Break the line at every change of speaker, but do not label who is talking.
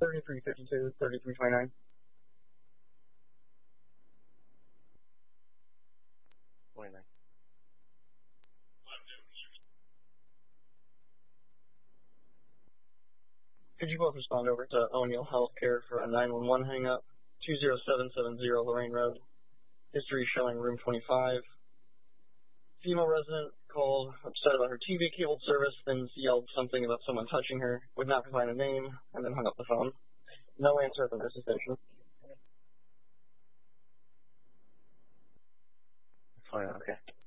3352, 3329.
29.
Could you both respond over to O'Neill Healthcare for a 911 hang-up, 20770 Lorraine Road, history showing room 25. Female resident called upset about her TV cable service, then yelled something about someone touching her, would not provide a name, and then hung up the phone. No answer at the nurse's station.
Fine, okay.